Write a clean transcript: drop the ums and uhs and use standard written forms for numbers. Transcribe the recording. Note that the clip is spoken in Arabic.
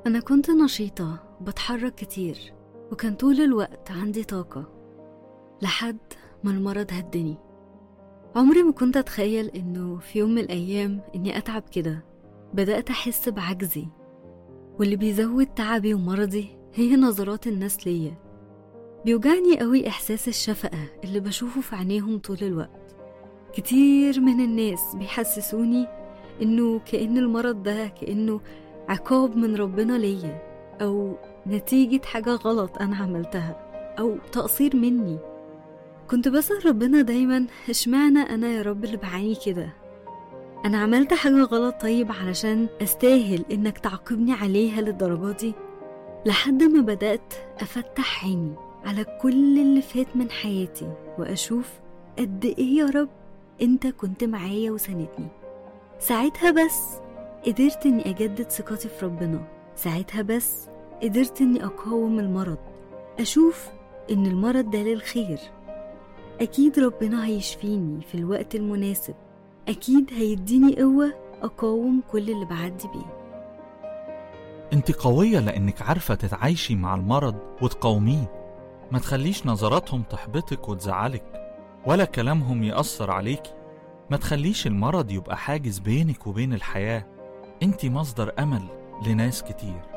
أنا كنت نشيطة وبتحرك كتير، وكان طول الوقت عندي طاقة لحد ما المرض هدني. عمري ما كنت أتخيل إنه في يوم من الأيام إني أتعب كده. بدأت أحس بعجزي، واللي بيزود تعبي ومرضي هي نظرات الناس ليا. بيوجعني قوي إحساس الشفقة اللي بشوفه في عينيهم طول الوقت. كتير من الناس بيحسسوني إنه كأن المرض ده كأنه عقاب من ربنا ليا، أو نتيجة حاجة غلط أنا عملتها، أو تقصير مني. كنت بسأل ربنا دايما، اشمعنى أنا يا رب اللي بعاني كده؟ أنا عملت حاجة غلط طيب علشان أستاهل إنك تعاقبني عليها للدرجة دي؟ لحد ما بدأت أفتح عيني على كل اللي فات من حياتي، وأشوف قد إيه يا رب أنت كنت معايا وساندني. ساعتها بس قدرت إني أجدد ثقتي في ربنا. ساعتها بس قدرت إني أقاوم المرض، أشوف إن المرض ده للخير. أكيد ربنا هيشفيني في الوقت المناسب، أكيد هيديني قوة أقاوم كل اللي بعدي بيه. انت قوية لانك عارفة تتعايشي مع المرض وتقاوميه. ما تخليش نظراتهم تحبطك وتزعلك، ولا كلامهم يأثر عليكي. ما تخليش المرض يبقى حاجز بينك وبين الحياة. انت مصدر أمل لناس كتير.